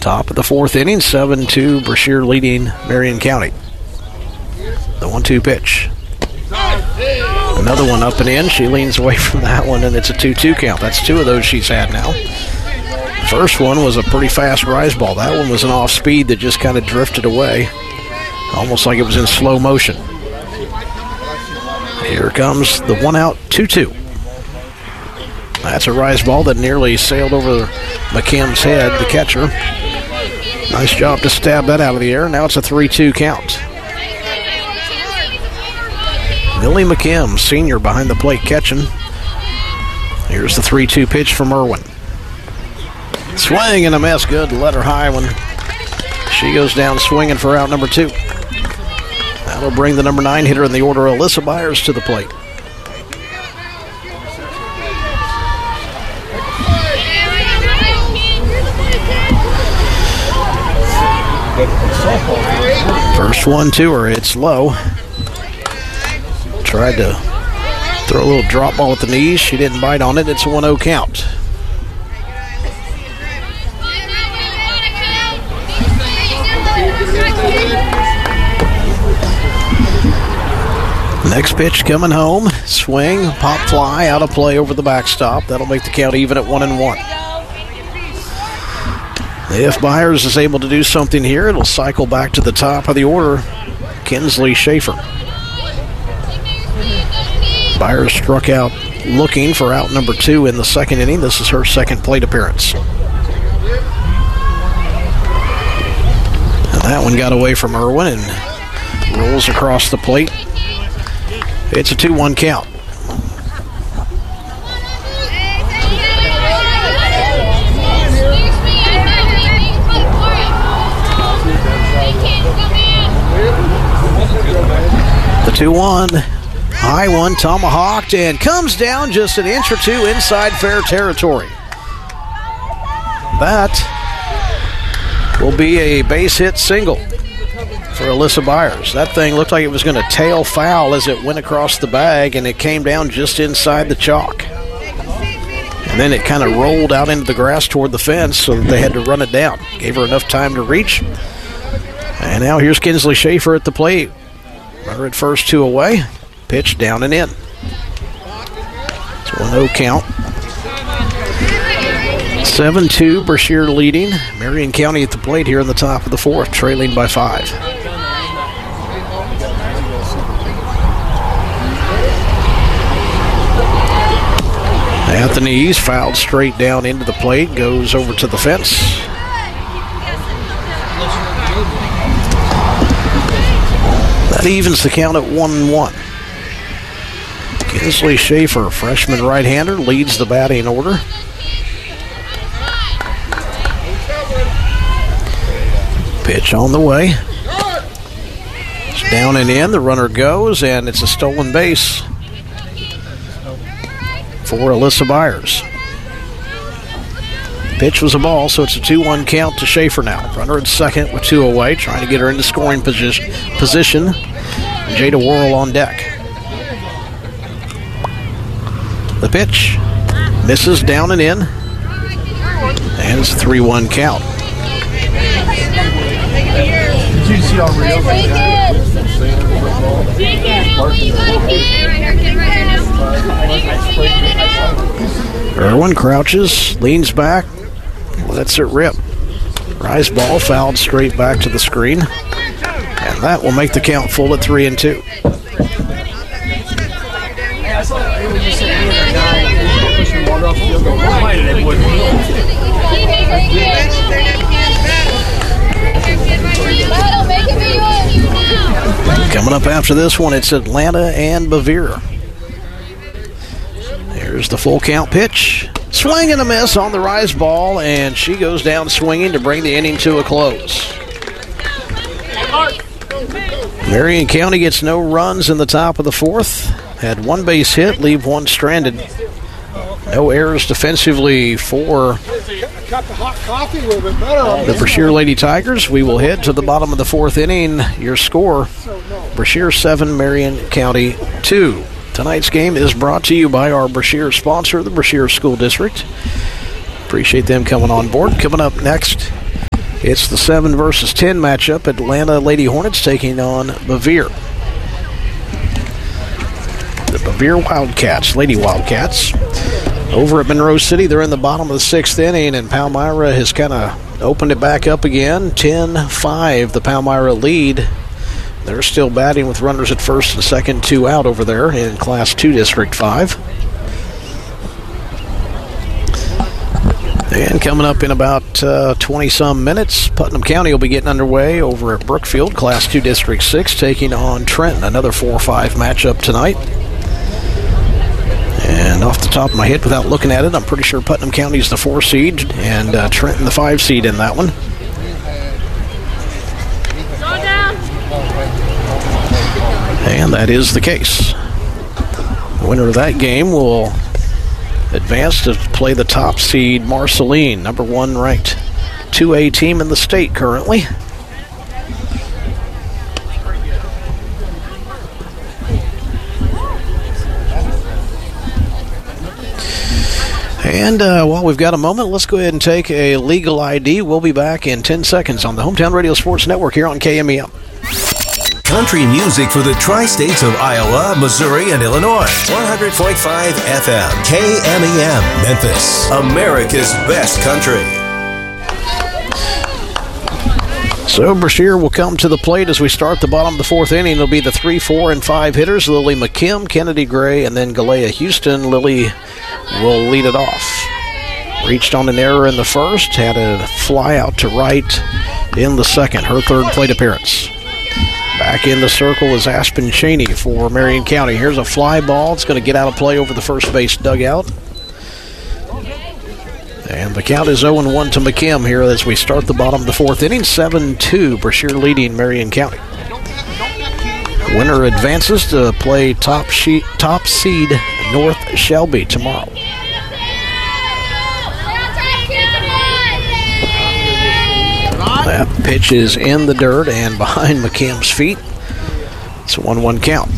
Top of the fourth inning, 7-2, Brashear leading Marion County. The 1-2 pitch. Another one up and in. She leans away from that one, and it's a 2-2 count. That's two of those she's had now. First one was a pretty fast rise ball. That one was an off speed that just kind of drifted away, almost like it was in slow motion. Here comes the 1-out 2-2. That's a rise ball that nearly sailed over McKim's head, the catcher. Nice job to stab that out of the air. Now it's a 3-2 count. Millie McKim, senior, behind the plate catching. Here's the 3-2 pitch from Irwin. Swing and a miss. Good. Let her high one. She goes down swinging for out number 2. That'll bring the number 9 hitter in the order, Alyssa Byers, to the plate. First one to her. It's low. Tried to throw a little drop ball at the knees. She didn't bite on it. It's a 1-0 count. Next pitch coming home. Swing, pop fly, out of play over the backstop. That'll make the count even at 1-1. If Byers is able to do something here, it'll cycle back to the top of the order. Kinsley Schaefer. Byers struck out looking for out number 2 in the second inning. This is her second plate appearance. And that one got away from Irwin and rolls across the plate. It's a 2-1 count. The 2-1. High one, tomahawked, and comes down just an inch or two inside fair territory. That will be a base hit single for Alyssa Byers. That thing looked like it was going to tail foul as it went across the bag, and it came down just inside the chalk. And then it kind of rolled out into the grass toward the fence, so that they had to run it down. Gave her enough time to reach. And now here's Kinsley Schaefer at the plate. Runner at first, 2 away. Pitch down and in. It's 1-0 count. 7-2, Brashear leading. Marion County at the plate here in the top of the fourth, trailing by 5. At the knees, fouled straight down into the plate, goes over to the fence. That evens the count at 1-1. Kinsley Schaefer, freshman right-hander, leads the batting order. Pitch on the way. It's down and in. The runner goes, and it's a stolen base for Alyssa Byers. Pitch was a ball, so it's a 2-1 count to Schaefer now. Runner at second with 2 away, trying to get her into scoring position. Jada Worrell on deck. The pitch misses down and in, and it's a 3-1 count. Did you see all real? Irwin crouches, leans back, lets it rip. Rise ball fouled straight back to the screen, and that will make the count full at 3-2. Coming up after this one, it's Atlanta and Bevier. Here's the full count pitch. Swing and a miss on the rise ball, and she goes down swinging to bring the inning to a close. Marion County gets no runs in the top of the fourth. Had 1 base hit, leave 1 stranded. No errors defensively for the Brashear Lady Tigers. We will head to the bottom of the fourth inning. Your score, Brashear 7, Marion County 2. Tonight's game is brought to you by our Brashear sponsor, the Brashear School District. Appreciate them coming on board. Coming up next, It's the 7 versus 10 matchup. Atlanta Lady Hornets taking on Bevier. The Bevier Wildcats, Lady Wildcats. Over at Monroe City, they're in the bottom of the 6th inning, and Palmyra has kind of opened it back up again. 10-5, the Palmyra lead. They're still batting with runners at first and second, 2 out over there in Class 2 District 5. And coming up in about 20-some minutes, Putnam County will be getting underway over at Brookfield, Class 2 District 6, taking on Trenton, another 4-5 matchup tonight. And off the top of my head, without looking at it, I'm pretty sure Putnam County is the 4 seed and Trenton the 5 seed in that one. And that is the case. The winner of that game will advance to play the top seed Marceline, number 1 ranked 2A team in the state currently. And while we've got a moment, let's go ahead and take a legal ID. We'll be back in 10 seconds on the Hometown Radio Sports Network here on KMEM. Country music for the tri-states of Iowa, Missouri, and Illinois. 100.5 FM, KMEM, Memphis, America's best country. So Brashear will come to the plate as we start the bottom of the 4th inning. It'll be the 3, 4, and 5 hitters, Lily McKim, Kennedy Gray, and then Galea Houston. Lily will lead it off. Reached on an error in the first, had a fly out to right in the second, her 3rd plate appearance. Back in the circle is Aspen Cheney for Marion County. Here's a fly ball. It's going to get out of play over the first base dugout. And the count is 0-1 to McKim here as we start the bottom of the 4th inning. 7-2, Brashear leading Marion County. Winner advances to play top seed North Shelby tomorrow. That pitch is in the dirt and behind McKim's feet. It's a 1-1 count.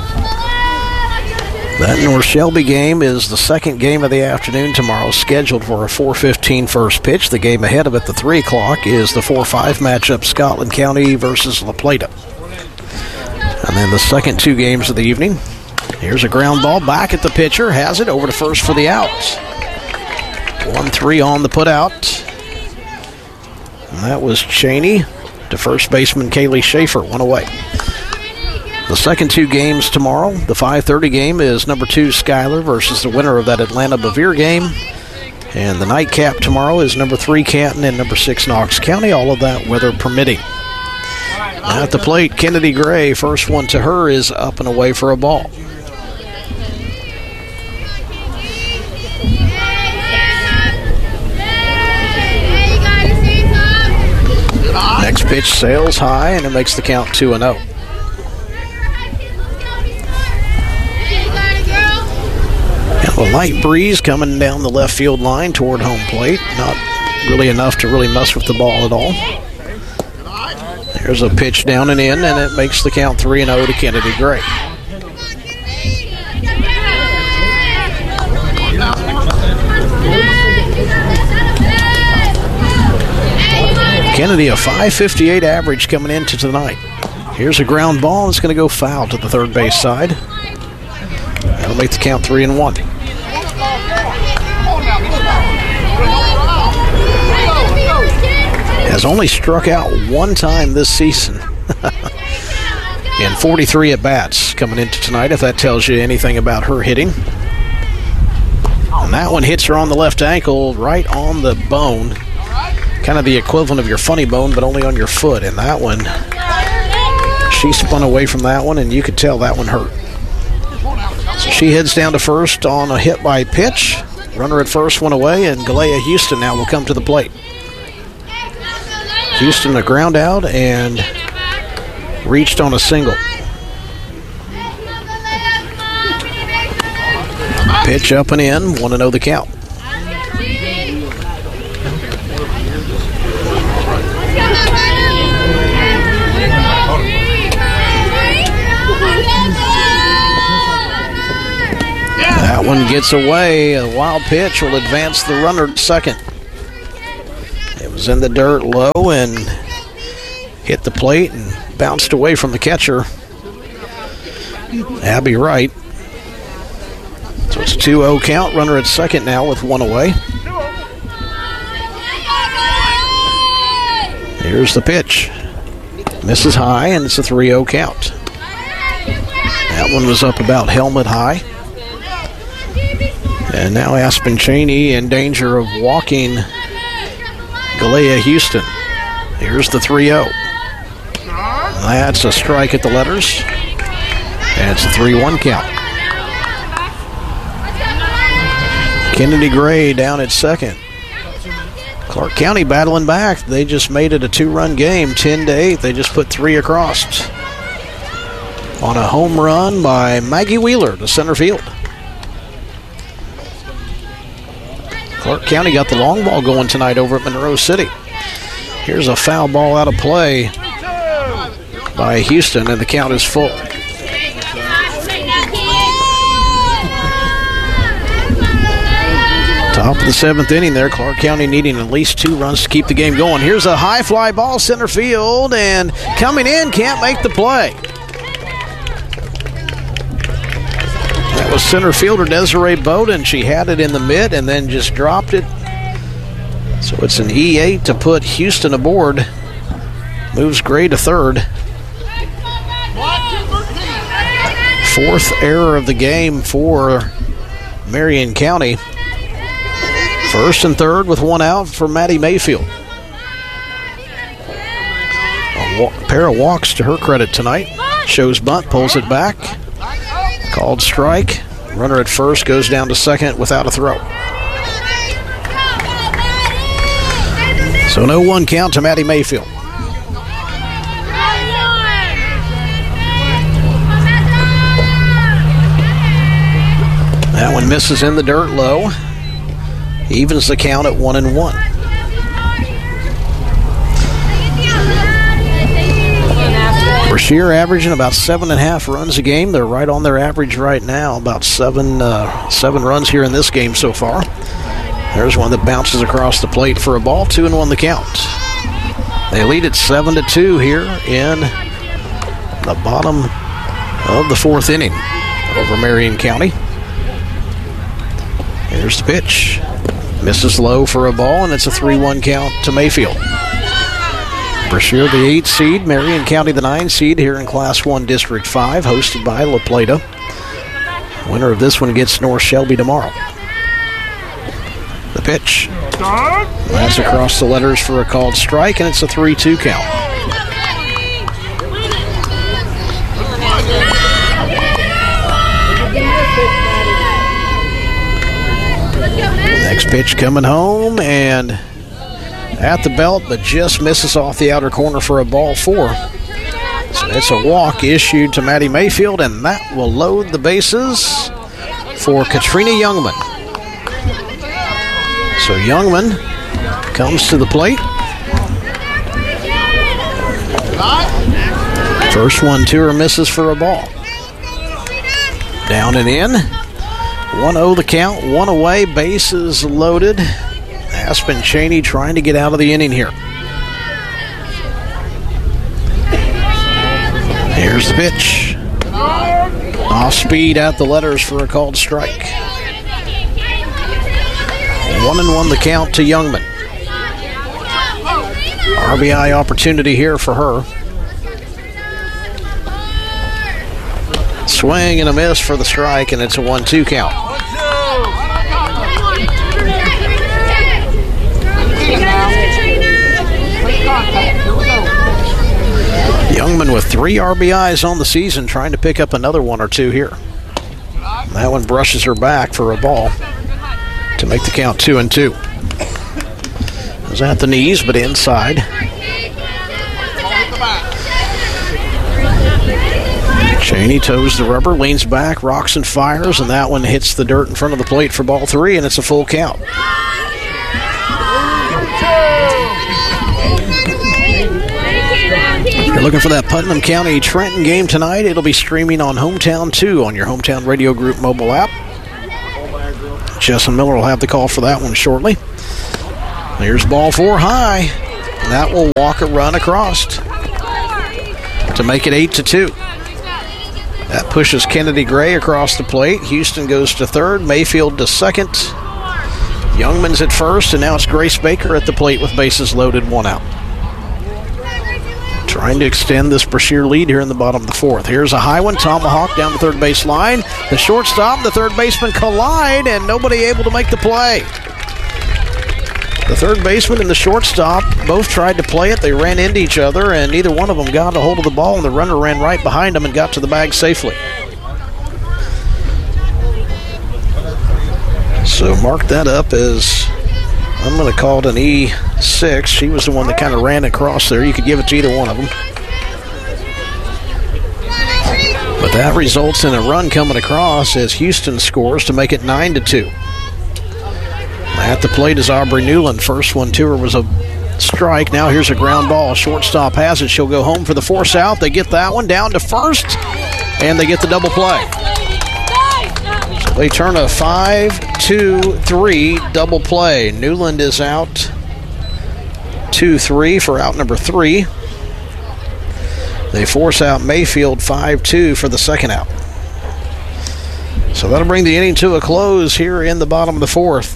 That North Shelby game is the second game of the afternoon tomorrow, scheduled for a 4:15 first pitch. The game ahead of it, the 3 o'clock, is the 4-5 matchup, Scotland County versus La Plata. And then the second 2 games of the evening. Here's a ground ball back at the pitcher, has it over to first for the out. 1-3 on the put out. And that was Cheney to first baseman Kaylee Schaefer, 1 away. The second 2 games tomorrow, the 5:30 game is number 2 Schuyler versus the winner of that Atlanta Bevier game. And the nightcap tomorrow is number 3 Canton and number 6 Knox County, all of that weather permitting. At the plate, Kennedy Gray, first one to her is up and away for a ball. Next pitch sails high, and it makes the count 2-0. And a light breeze coming down the left field line toward home plate. Not really enough to really mess with the ball at all. There's a pitch down and in, and it makes the count 3-0 to Kennedy Gray. Kennedy, a .558 average coming into tonight. Here's a ground ball. It's going to go foul to the third base side. That'll make the count 3-1. Has only struck out 1 time this season. And 43 at-bats coming into tonight, if that tells you anything about her hitting. And that one hits her on the left ankle, right on the bone. Kind of the equivalent of your funny bone, but only on your foot. And that one, she spun away from that one, and you could tell that one hurt. So she heads down to first on a hit by pitch. Runner at first, 1 away, and Galea Houston now will come to the plate. Houston a ground out and reached on a single. Pitch up and in, 1-0 the count. That one gets away. A wild pitch will advance the runner to second. It was in the dirt low and hit the plate and bounced away from the catcher, Abby Wright. So it's a 2-0 count. Runner at second now with one away. Here's the pitch. Misses high, and it's a 3-0 count. That one was up about helmet high. And now Aspen Cheney in danger of walking Galea Houston. Here's the 3-0. That's a strike at the letters. And it's a 3-1 count. Kennedy Gray down at second. Clark County battling back. They just made it a 2-run game, 10-8. They just put 3 across on a home run by Maggie Wheeler to center field. Clark County got the long ball going tonight over at Monroe City. Here's a foul ball out of play by Houston, and the count is full. Top of the 7th inning there. Clark County needing at least 2 runs to keep the game going. Here's a high fly ball center field, and coming in, can't make the play. That was center fielder Desiree Bowden. She had it in the mid and then just dropped it. So it's an E8 to put Houston aboard. Moves Gray to third. 4th error of the game for Marion County. 1st and 3rd with 1 out for Maddie Mayfield. A pair of walks to her credit tonight. Shows bunt, pulls it back. Called strike. Runner at first goes down to second without a throw. So no 1 count to Maddie Mayfield. That one misses in the dirt low. Evens the count at 1-1. Brashear averaging about 7.5 runs a game. They're right on their average right now, about 7 runs here in this game so far. There's one that bounces across the plate for a ball. 2-1 the count. They lead it 7-2 here in the bottom of the 4th inning over Marion County. Here's the pitch. Misses low for a ball, and it's a 3-1 count to Mayfield. Brashear the 8 seed, Marion County the 9 seed here in Class 1 District 5, hosted by La Plata. Winner of this one gets North Shelby tomorrow. The pitch. That's across the letters for a called strike, and it's a 3-2 count. Next pitch coming home, and at the belt, but just misses off the outer corner for a ball 4. So it's a walk issued to Maddie Mayfield, and that will load the bases for Katrina Youngman. So Youngman comes to the plate. First one to her, misses for a ball. Down and in. 1-0 the count, 1 away, bases loaded. Aspen Cheney trying to get out of the inning here. Here's the pitch. Off speed at the letters for a called strike. 1-1 the count to Youngman. RBI opportunity here for her. Swing and a miss for the strike, and it's a 1-2 count. Youngman with 3 RBIs on the season, trying to pick up another 1 or 2 here. That one brushes her back for a ball to make the count 2-2. It was at the knees, but inside. Cheney toes the rubber, leans back, rocks and fires, and that one hits the dirt in front of the plate for ball 3, and it's a full count. If you're looking for that Putnam County Trenton game tonight, it'll be streaming on Hometown 2 on your Hometown Radio Group mobile app. Jesson Miller will have the call for that one shortly. Here's ball 4 high. And that will walk a run across to make it 8-2. That pushes Kennedy Gray across the plate. Houston goes to third. Mayfield to second. Youngman's at first, and now it's Grace Baker at the plate with bases loaded, 1 out. Trying to extend this Brashear lead here in the bottom of the 4th. Here's a high one. Tomahawk down the third base line. The shortstop and the third baseman collide, and nobody able to make the play. The third baseman and the shortstop both tried to play it. They ran into each other, and neither one of them got a hold of the ball, and the runner ran right behind them and got to the bag safely. So mark that up as, I'm going to call it an E6. She was the one that kind of ran across there. You could give it to either one of them. But that results in a run coming across as Houston scores to make it 9-2. At the plate is Aubrey Newland. First one to her was a strike. Now here's a ground ball. Shortstop has it. She'll go home for the force out. They get that one down to first, and they get the double play. So they turn a 5-2-3 double play. Newland is out 2-3 for out number 3. They force out Mayfield 5-2 for the second out. So that'll bring the inning to a close here in the bottom of the 4th.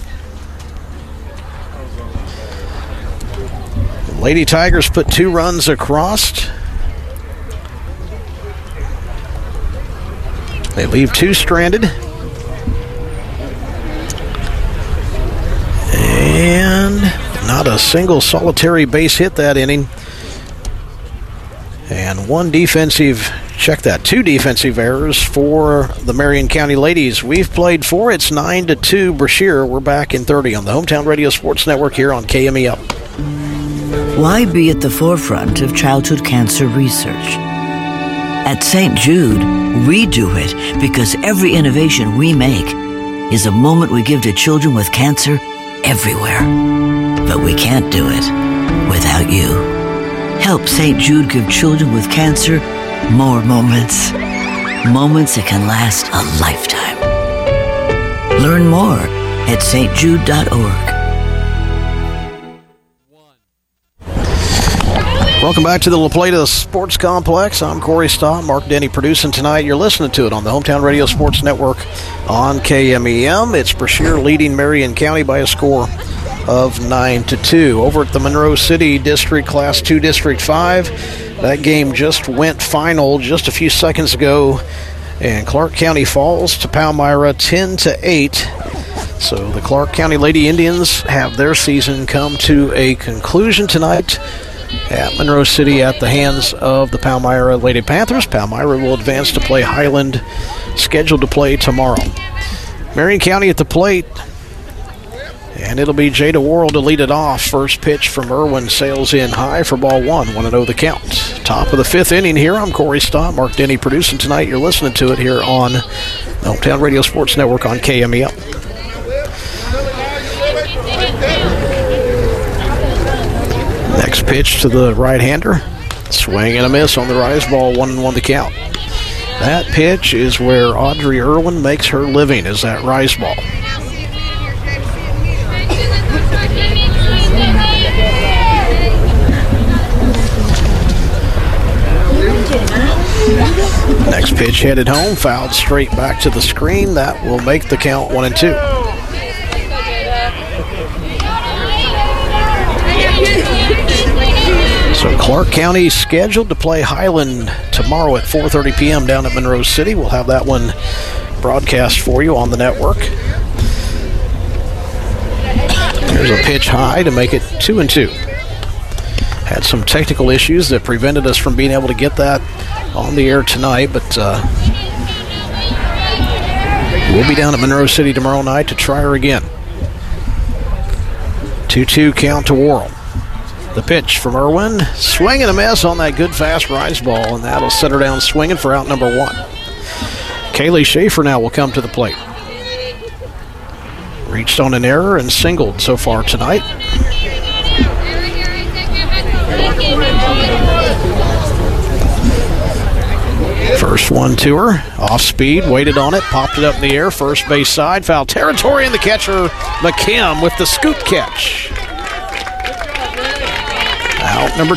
Lady Tigers put 2 runs across. They leave 2 stranded. And not a single solitary base hit that inning. And 2 defensive errors for the Marion County Ladies. We've played 4. It's 9-2 Brashear. We're back in 30 on the Hometown Radio Sports Network here on KMEL. Why be at the forefront of childhood cancer research? At St. Jude, we do it because every innovation we make is a moment we give to children with cancer everywhere. But we can't do it without you. Help St. Jude give children with cancer more moments. Moments that can last a lifetime. Learn more at stjude.org. Welcome back to the La Plata Sports Complex. I'm Corey Stott, Mark Denny producing tonight. You're listening to it on the Hometown Radio Sports Network on KMEM. It's Brashear leading Marion County by a score of 9-2. Over at the Monroe City District Class 2 District 5, that game just went final just a few seconds ago, and Clark County falls to Palmyra 10-8. So the Clark County Lady Indians have their season come to a conclusion tonight at Monroe City at the hands of the Palmyra Lady Panthers. Palmyra will advance to play Highland, scheduled to play tomorrow. Marion County at the plate, and it'll be Jada Worrell to lead it off. First pitch from Irwin sails in high for ball 1. 1-0 the count. Top of the 5th inning here. I'm Corey Stott, Mark Denny producing tonight. You're listening to it here on the Hometown Radio Sports Network on KMEL. Next pitch to the right-hander. Swing and a miss on the rise ball, 1-1 the count. That pitch is where Audrey Irwin makes her living, is that rise ball. Next pitch headed home, fouled straight back to the screen. That will make the count 1-2. So Clark County scheduled to play Highland tomorrow at 4:30 p.m. down at Monroe City. We'll have that one broadcast for you on the network. There's a pitch high to make it 2-2. Had some technical issues that prevented us from being able to get that on the air tonight, but we'll be down at Monroe City tomorrow night to try her again. 2-2 count to Worrell. The pitch from Irwin, swing and a miss on that good fast rise ball, and that'll set her down swinging for out number 1. Kaylee Schaefer now will come to the plate. Reached on an error and singled so far tonight. First one to her, off speed, waited on it, popped it up in the air, first base side, foul territory, and the catcher, McKim, with the scoop catch. Out number